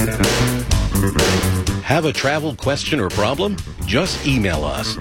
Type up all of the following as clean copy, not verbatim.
Have a travel question or problem? Just email us,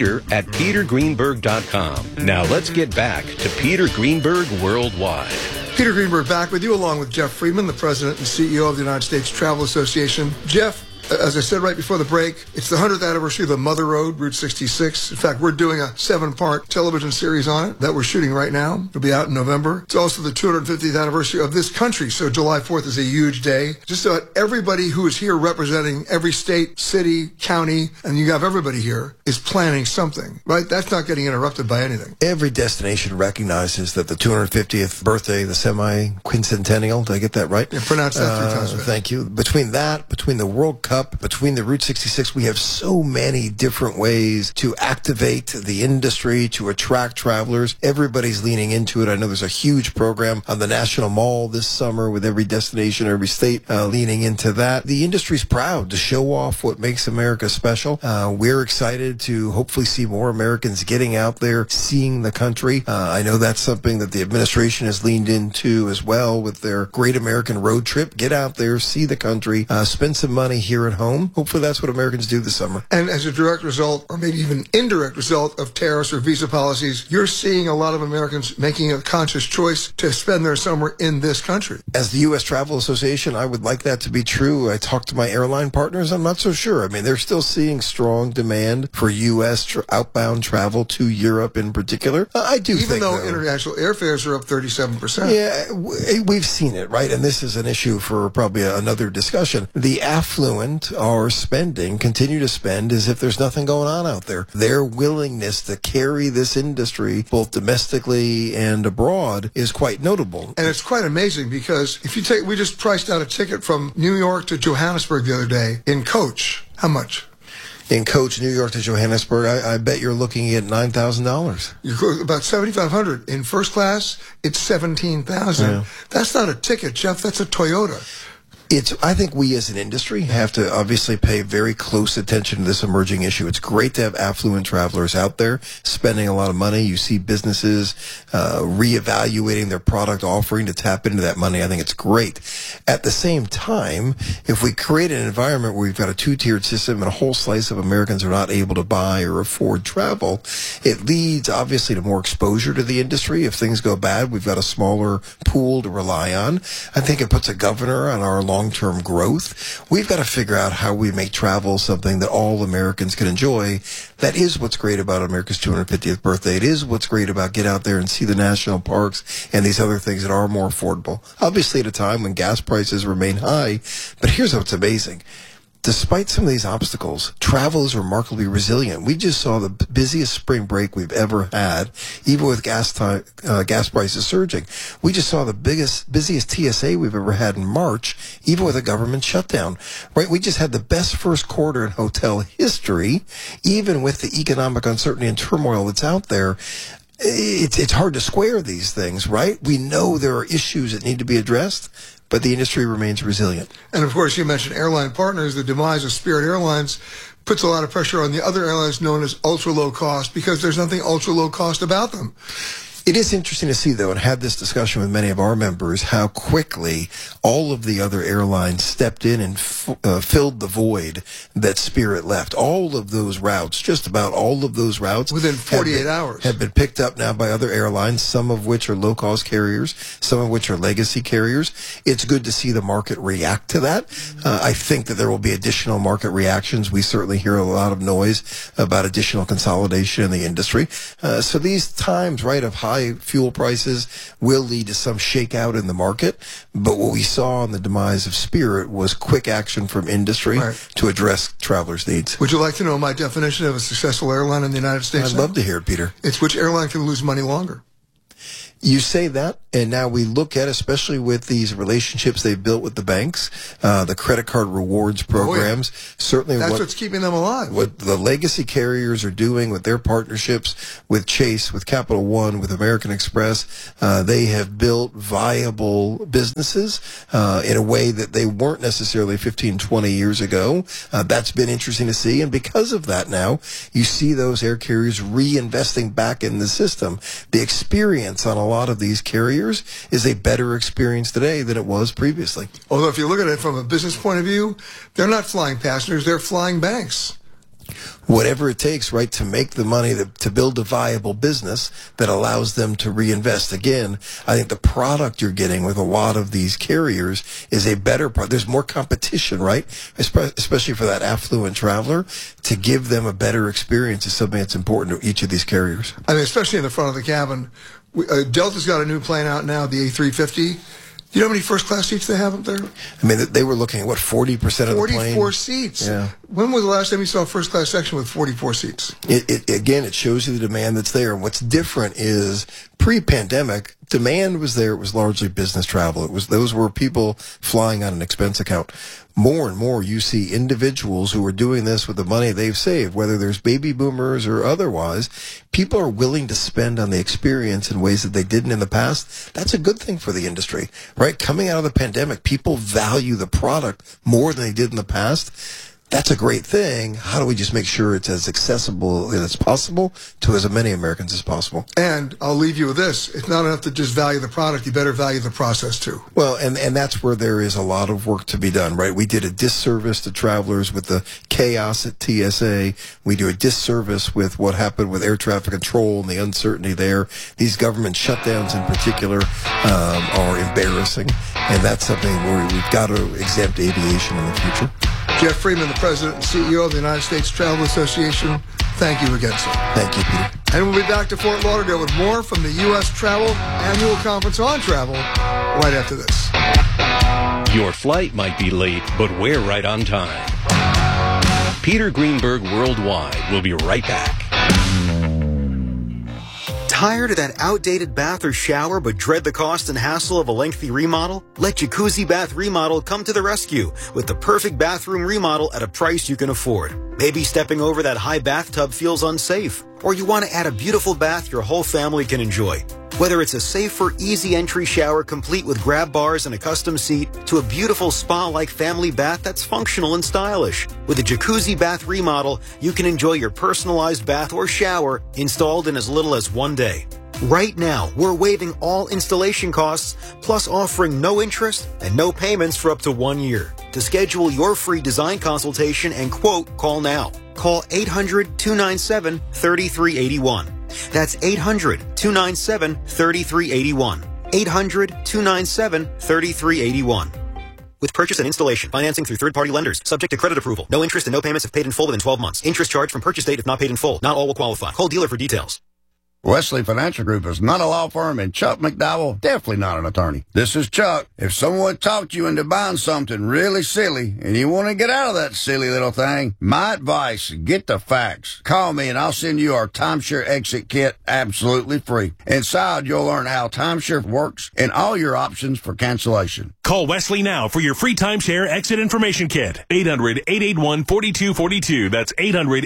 peter@petergreenberg.com. Now let's get back to Peter Greenberg Worldwide. Peter Greenberg back with you, along with Jeff Friedman, the President and CEO of the United States Travel Association. Jeff, as I said right before the break, it's the 100th anniversary of the Mother Road, Route 66. In fact, we're doing a 7-part television series on it that we're shooting right now. It'll be out in November. It's also the 250th anniversary of this country, so July 4th is a huge day. Just about everybody who is here representing every state, city, county, and you have everybody here, is planning something, right? That's not getting interrupted by anything. Every destination recognizes that the 250th birthday, the semi-quincentennial, did I get that right? Yeah, pronounce that 3 times. Thank you. Between the World Cup, between the Route 66, we have so many different ways to activate the industry, to attract travelers. Everybody's leaning into it. I know there's a huge program on the National Mall this summer with every destination, every state leaning into that. The industry's proud to show off what makes America special. We're excited to hopefully see more Americans getting out there, seeing the country. I know that's something that the administration has leaned into as well with their Great American Road Trip. Get out there, see the country, spend some money here at home. Hopefully that's what Americans do this summer. And as a direct result, or maybe even indirect result of tariffs or visa policies, you're seeing a lot of Americans making a conscious choice to spend their summer in this country. As the U.S. Travel Association, I would like that to be true. I talked to my airline partners. I'm not so sure. I mean, they're still seeing strong demand for U.S. outbound travel to Europe in particular. I do think, even though international airfares are up 37%. Yeah, we've seen it, right? And this is an issue for probably another discussion. The affluent are spending, continue to spend as if there's nothing going on out there. Their willingness to carry this industry, both domestically and abroad, is quite notable. And it's quite amazing because if you take, we just priced out a ticket from New York to Johannesburg the other day in coach. How much? In coach, New York to Johannesburg, I bet you're looking at $9,000. You're about $7,500. In first class, it's $17,000. Yeah. That's not a ticket, Jeff. That's a Toyota. I think we as an industry have to obviously pay very close attention to this emerging issue. It's great to have affluent travelers out there spending a lot of money. You see businesses reevaluating their product offering to tap into that money. I think it's great. At the same time, if we create an environment where we've got a two-tiered system and a whole slice of Americans are not able to buy or afford travel, it leads obviously to more exposure to the industry. If things go bad, we've got a smaller pool to rely on. I think it puts a governor on our long-term growth. We've got to figure out how we make travel something that all Americans can enjoy. That is what's great about America's 250th birthday. It is what's great about get out there and see the national parks and these other things that are more affordable. Obviously at a time when gas prices remain high, but here's what's amazing. Despite some of these obstacles, travel is remarkably resilient. We just saw the busiest spring break we've ever had, even with gas prices surging. We just saw the busiest TSA we've ever had in March, even with a government shutdown. Right? We just had the best first quarter in hotel history, even with the economic uncertainty and turmoil that's out there. It's hard to square these things, right? We know there are issues that need to be addressed, but the industry remains resilient. And of course, you mentioned airline partners. The demise of Spirit Airlines puts a lot of pressure on the other airlines known as ultra low cost because there's nothing ultra low cost about them. It is interesting to see, though, and had this discussion with many of our members, how quickly all of the other airlines stepped in and filled the void that Spirit left. All of those routes, just about all of those routes, within 48 hours, have been picked up now by other airlines, some of which are low-cost carriers, some of which are legacy carriers. It's good to see the market react to that. I think that there will be additional market reactions. We certainly hear a lot of noise about additional consolidation in the industry. So these times, right, of high fuel prices will lead to some shakeout in the market. But what we saw in the demise of Spirit was quick action from industry to address travelers' needs. Would you like to know my definition of a successful airline in the United States? I'd love to hear it, Peter. It's which airline can lose money longer. You say that, and now we look at, especially with these relationships they've built with the banks, the credit card rewards programs, certainly that's what's keeping them alive. What the legacy carriers are doing with their partnerships with Chase, with Capital One, with American Express, they have built viable businesses in a way that they weren't necessarily 15, 20 years ago. That's been interesting to see, and because of that now, you see those air carriers reinvesting back in the system. The experience on a lot of these carriers is a better experience today than it was previously. Although if you look at it from a business point of view, they're not flying passengers, they're flying banks. Whatever it takes, right, to make the money, to build a viable business that allows them to reinvest. Again, I think the product you're getting with a lot of these carriers is a better product. There's more competition, right, especially for that affluent traveler. To give them a better experience is something that's important to each of these carriers. I mean, especially in the front of the cabin. Delta's got a new plane out now, the A350. Do you know how many first-class seats they have up there? I mean, they were looking at, 40% of the plane? 44 seats. Yeah. When was the last time you saw a first-class section with 44 seats? Again, it shows you the demand that's there. And what's different is pre-pandemic, demand was there. It was largely business travel. Those were people flying on an expense account. More and more, you see individuals who are doing this with the money they've saved, whether there's baby boomers or otherwise. People are willing to spend on the experience in ways that they didn't in the past. That's a good thing for the industry, right? Coming out of the pandemic, people value the product more than they did in the past. That's a great thing. How do we just make sure it's as accessible as possible to as many Americans as possible? And I'll leave you with this. It's not enough to just value the product. You better value the process, too. Well, and that's where there is a lot of work to be done, right? We did a disservice to travelers with the chaos at TSA. We do a disservice with what happened with air traffic control and the uncertainty there. These government shutdowns in particular are embarrassing, and that's something where we've got to exempt aviation in the future. Jeff Freeman, the President and CEO of the United States Travel Association, thank you again, sir. Thank you, Peter. And we'll be back to Fort Lauderdale with more from the U.S. Travel Annual Conference on Travel right after this. Your flight might be late, but we're right on time. Peter Greenberg Worldwide will be right back. Tired of that outdated bath or shower but dread the cost and hassle of a lengthy remodel? Let Jacuzzi Bath Remodel come to the rescue with the perfect bathroom remodel at a price you can afford. Maybe stepping over that high bathtub feels unsafe, or you want to add a beautiful bath your whole family can enjoy. Whether it's a safer, easy entry shower complete with grab bars and a custom seat to a beautiful spa-like family bath that's functional and stylish. With a Jacuzzi Bath Remodel, you can enjoy your personalized bath or shower installed in as little as 1 day. Right now, we're waiving all installation costs, plus offering no interest and no payments for up to 1 year. To schedule your free design consultation and quote, call now. Call 800-297-3381. That's 800-297-3381. 800-297-3381. With purchase and installation, financing through third-party lenders, subject to credit approval. No interest and no payments if paid in full within 12 months. Interest charged from purchase date if not paid in full. Not all will qualify. Call dealer for details. Wesley Financial Group is not a law firm, and Chuck McDowell, definitely not an attorney. This is Chuck. If someone talked you into buying something really silly, and you want to get out of that silly little thing, my advice, get the facts. Call me, and I'll send you our timeshare exit kit absolutely free. Inside, you'll learn how timeshare works and all your options for cancellation. Call Wesley now for your free timeshare exit information kit. 800-881-4242. That's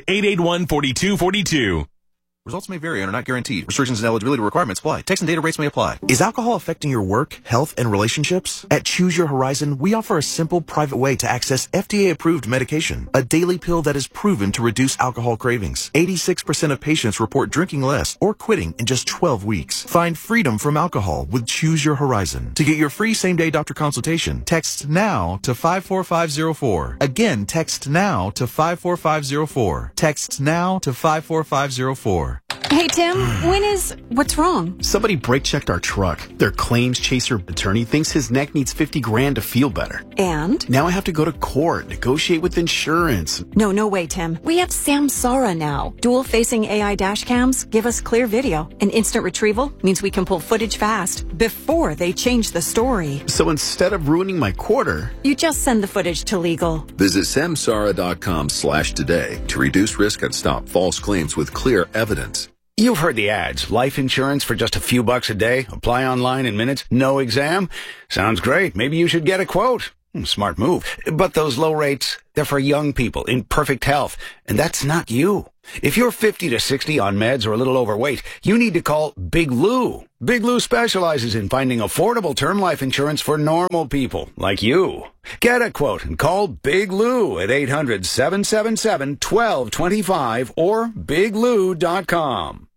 800-881-4242. Results may vary and are not guaranteed. Restrictions and eligibility requirements apply. Text and data rates may apply. Is alcohol affecting your work, health, and relationships? At Choose Your Horizon, we offer a simple, private way to access FDA-approved medication, a daily pill that is proven to reduce alcohol cravings. 86% of patients report drinking less or quitting in just 12 weeks. Find freedom from alcohol with Choose Your Horizon. To get your free same-day doctor consultation, text NOW to 54504. Again, text NOW to 54504. Text NOW to 54504. Hey, Tim, what's wrong? Somebody brake-checked our truck. Their claims chaser attorney thinks his neck needs $50,000 to feel better. And? Now I have to go to court, negotiate with insurance. No way, Tim. We have Samsara now. Dual-facing AI dash cams give us clear video. And instant retrieval means we can pull footage fast before they change the story. So instead of ruining my quarter, you just send the footage to legal. Visit samsara.com/today to reduce risk and stop false claims with clear evidence. You've heard the ads. Life insurance for just a few bucks a day. Apply online in minutes. No exam. Sounds great. Maybe you should get a quote. Smart move. But those low rates, they're for young people in perfect health. And that's not you. If you're 50 to 60 on meds or a little overweight, you need to call Big Lou. Big Lou specializes in finding affordable term life insurance for normal people like you. Get a quote and call Big Lou at 800-777-1225 or biglou.com.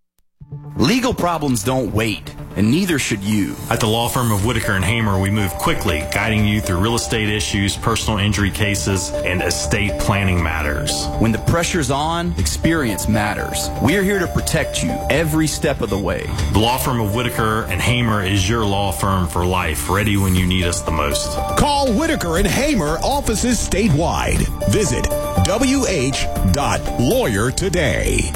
Legal problems don't wait, and neither should you. At the law firm of Whitaker and Hamer, we move quickly, guiding you through real estate issues, personal injury cases, and estate planning matters. When the pressure's on, experience matters. We're here to protect you every step of the way. The law firm of Whitaker and Hamer is your law firm for life, ready when you need us the most. Call Whitaker and Hamer offices statewide. Visit wh.lawyer today.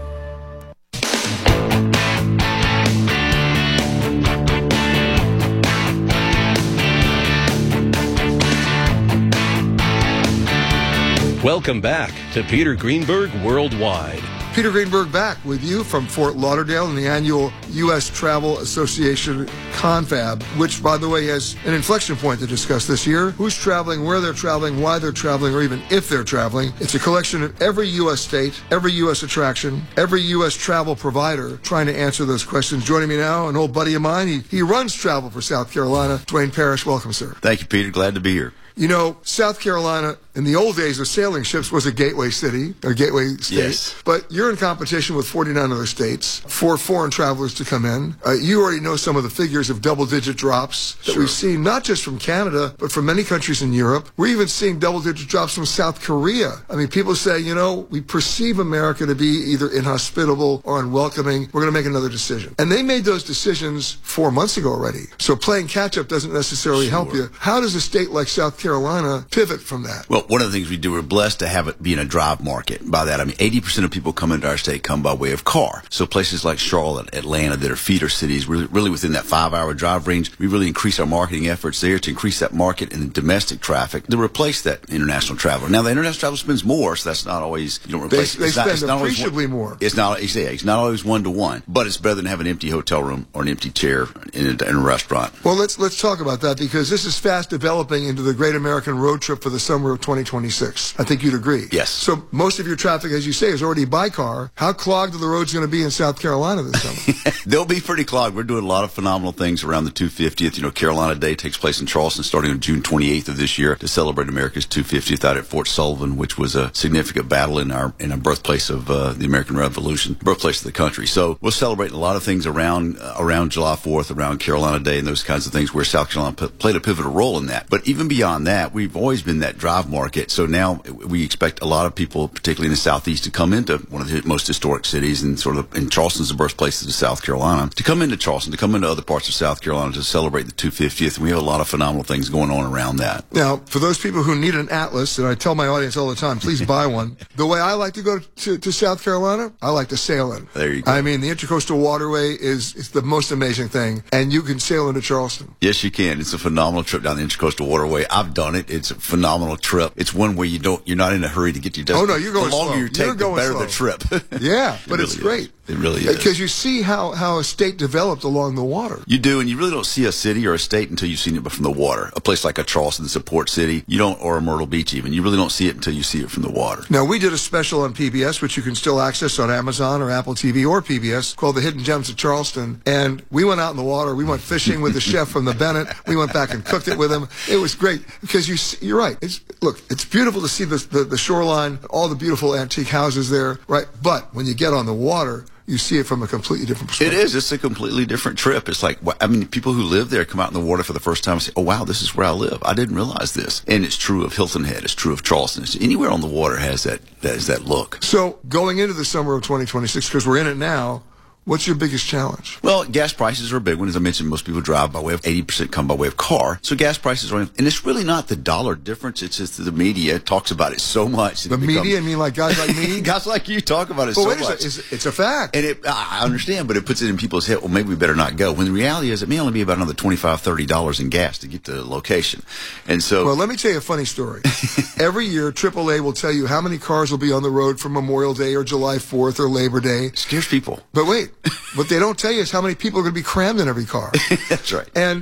Welcome back to Peter Greenberg Worldwide. Peter Greenberg back with you from Fort Lauderdale in the annual U.S. Travel Association Confab, which, by the way, has an inflection point to discuss this year. Who's traveling, where they're traveling, why they're traveling, or even if they're traveling. It's a collection of every U.S. state, every U.S. attraction, every U.S. travel provider trying to answer those questions. Joining me now, an old buddy of mine. He runs travel for South Carolina. Dwayne Parrish, welcome, sir. Thank you, Peter. Glad to be here. You know, South Carolina, in the old days of sailing ships, was a gateway city, or gateway state. Yes. But you're in competition with 49 other states for foreign travelers to come in. You already know some of the figures of double-digit drops that we've seen, not just from Canada, but from many countries in Europe. We're even seeing double-digit drops from South Korea. I mean, people say, you know, we perceive America to be either inhospitable or unwelcoming. We're going to make another decision. And they made those decisions 4 months ago already. So playing catch-up doesn't necessarily help you. How does a state like South Carolina pivot from that? Well, one of the things we do, we're blessed to have it being a drive market. By that, I mean 80% of people come into our state come by way of car. So places like Charlotte, Atlanta, that are feeder cities, really within that 5-hour drive range, we really increase our marketing efforts there to increase that market and the domestic traffic to replace that international traveler. Now, the international traveler spends more, so that's not always, you don't replace They spend appreciably more. It's not always one-to-one, but it's better than having an empty hotel room or an empty chair in a restaurant. Well, let's talk about that, because this is fast developing into the Great American Road Trip for the summer of 2026. I think you'd agree. Yes. So most of your traffic, as you say, is already by car. How clogged are the roads going to be in South Carolina this summer? They'll be pretty clogged. We're doing a lot of phenomenal things around the 250th. You know, Carolina Day takes place in Charleston starting on June 28th of this year to celebrate America's 250th out at Fort Sullivan, which was a significant battle in our birthplace of the American Revolution, birthplace of the country. So we'll celebrate a lot of things around July 4th, around Carolina Day, and those kinds of things where South Carolina played a pivotal role in that. But even beyond that, we've always been that drive market. So now we expect a lot of people, particularly in the Southeast, to come into one of the most historic cities, and and Charleston's the birthplace of South Carolina, to come into Charleston, to come into other parts of South Carolina to celebrate the 250th. And we have a lot of phenomenal things going on around that. Now, for those people who need an atlas, and I tell my audience all the time, please buy one. The way I like to go to South Carolina, I like to sail in. There you go. I mean, the Intercoastal Waterway is the most amazing thing, and you can sail into Charleston. Yes, you can. It's a phenomenal trip down the Intercoastal Waterway. I've done it. It's a phenomenal trip. It's one where you're not in a hurry to get to your destination. Oh, no, you're going slow. The longer you take, the better the trip. Yeah, but it's great. Is. It really is. Because you see how a state developed along the water. You do, and you really don't see a city or a state until you've seen it from the water. A place like a Charleston, that's a port city, you don't, or a Myrtle Beach even. You really don't see it until you see it from the water. Now, we did a special on PBS, which you can still access on Amazon or Apple TV or PBS, called The Hidden Gems of Charleston. And we went out in the water. We went fishing with the chef from the Bennett. We went back and cooked it with him. It was great because you're right. It's beautiful to see the shoreline, all the beautiful antique houses there, right? But when you get on the water, you see it from a completely different perspective. It is. It's a completely different trip. It's like, I mean, people who live there come out in the water for the first time and say, oh, wow, this is where I live. I didn't realize this. And it's true of Hilton Head. It's true of Charleston. Anywhere on the water has that look. So going into the summer of 2026, because we're in it now, what's your biggest challenge? Well, gas prices are a big one. As I mentioned, most people drive by way of 80% come by way of car. So gas prices are, and it's really not the dollar difference. It's just the media talks about it so much. The media, I mean, like guys like me? Guys like you talk about it so much. It's a fact. And I understand, but it puts it in people's head, well, maybe we better not go. When the reality is it may only be about another $25, $30 in gas to get to the location. And so. Well, let me tell you a funny story. Every year, AAA will tell you how many cars will be on the road for Memorial Day or July 4th or Labor Day. It scares people. But wait. What they don't tell you is how many people are going to be crammed in every car. That's right. And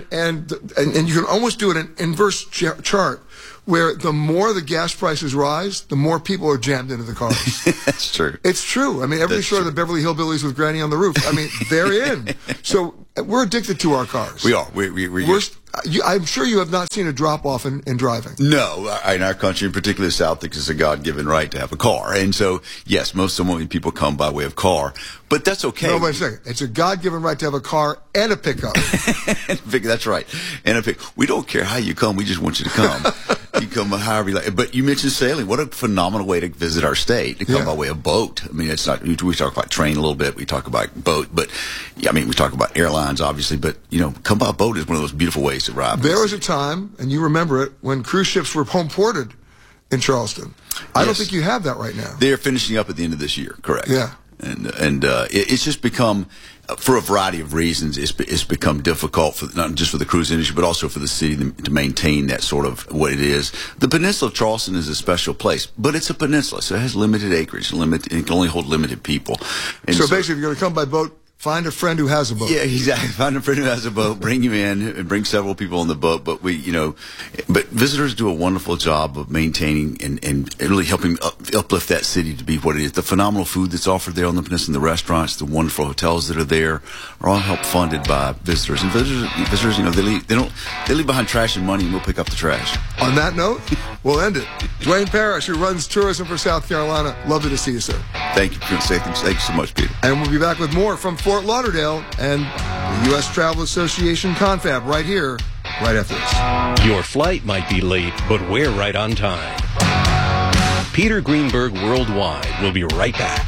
you can almost do an inverse chart where the more the gas prices rise, the more people are jammed into the cars. That's true. It's true. I mean, every sort of the Beverly Hillbillies with Granny on the roof. I mean, they're in. So we're addicted to our cars. We are. I'm sure you have not seen a drop-off in driving. No, in our country, in particular the South, it's a God-given right to have a car. And so, yes, most people come by way of car. But that's okay. No, wait a second. It's a God-given right to have a car and a pickup. That's right. And a pick. We don't care how you come. We just want you to come. You come however you like. But you mentioned sailing. What a phenomenal way to visit our state. To come by way of boat. I mean, it's not. We talk about train a little bit. We talk about boat. But, yeah, I mean, we talk about airlines, obviously. But, come by boat is one of those beautiful ways to arrive. There was a time, and you remember it, when cruise ships were home ported in Charleston. I don't think you have that right now. They're finishing up at the end of this year, correct? Yeah. And it's just become, for a variety of reasons, it's become difficult for not just for the cruise industry, but also for the city to maintain that sort of what it is. The Peninsula of Charleston is a special place, but it's a peninsula, so it has limited acreage, it can only hold limited people. And so basically, if you're going to come by boat, find a friend who has a boat. Yeah, exactly. Find a friend who has a boat, bring him in, and bring several people on the boat. But but visitors do a wonderful job of maintaining and really helping uplift that city to be what it is. The phenomenal food that's offered there on the peninsula, the restaurants, the wonderful hotels that are there, are all helped funded by visitors. And visitors, they leave behind trash and money, and we'll pick up the trash. On that note, we'll end it. Dwayne Parrish, who runs tourism for South Carolina. Lovely to see you, sir. Thank you. Thank you so much, Peter. And we'll be back with more from Fort Lauderdale and the U.S. Travel Association Confab right here, right after this. Your flight might be late, but we're right on time. Peter Greenberg Worldwide will be right back.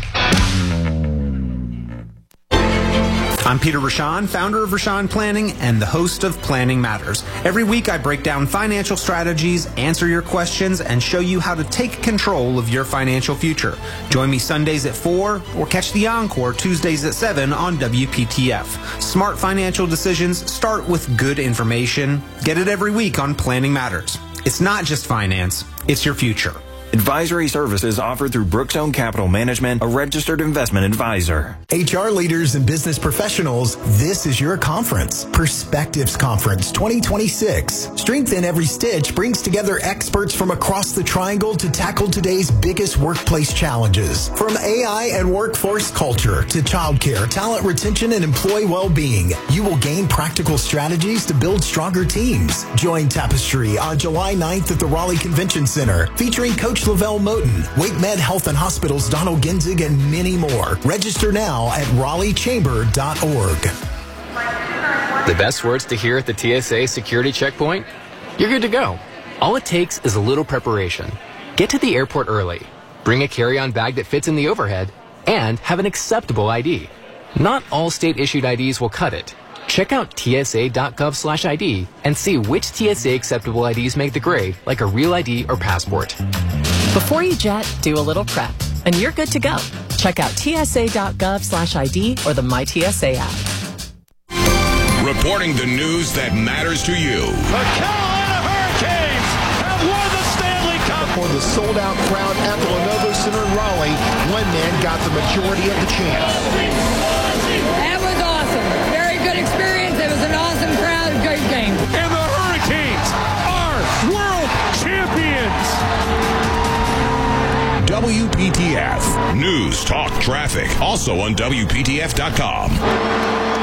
I'm Peter Rashan, founder of Rashan Planning and the host of Planning Matters. Every week I break down financial strategies, answer your questions, and show you how to take control of your financial future. Join me Sundays at 4 or catch the encore Tuesdays at 7 on WPTF. Smart financial decisions start with good information. Get it every week on Planning Matters. It's not just finance, it's your future. Advisory services offered through Brookstone Capital Management, a registered investment advisor. HR leaders and business professionals, this is your conference. Perspectives Conference 2026. Strength in Every Stitch brings together experts from across the triangle to tackle today's biggest workplace challenges. From AI and workforce culture to childcare, talent retention, and employee well-being, you will gain practical strategies to build stronger teams. Join Tapestry on July 9th at the Raleigh Convention Center, featuring Coach Lavelle Moten, Wake Med Health and Hospitals Donald Genzig, and many more. Register now at raleighchamber.org. The best words to hear at the TSA security checkpoint? You're good to go. All it takes is a little preparation. Get to the airport early, bring a carry-on bag that fits in the overhead, and have an acceptable ID. Not all state-issued IDs will cut it. Check out tsa.gov/ID and see which TSA acceptable IDs make the grade, like a real ID or passport. Before you jet, do a little prep, and you're good to go. Check out tsa.gov/ID or the MyTSA app. Reporting the news that matters to you. The Carolina Hurricanes have won the Stanley Cup. For the sold-out crowd at the Lenovo Center in Raleigh, one man got the majority of the chants. That was awesome. Very good experience. It was an awesome crowd. Great game. And the Hurricanes are world champions. WPTF. News, talk, traffic. Also on WPTF.com.